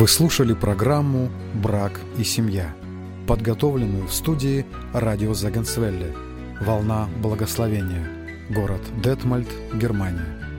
Вы слушали программу «Брак и семья», подготовленную в студии радио Зегенсвелле, «Волна благословения», город Детмольд, Германия.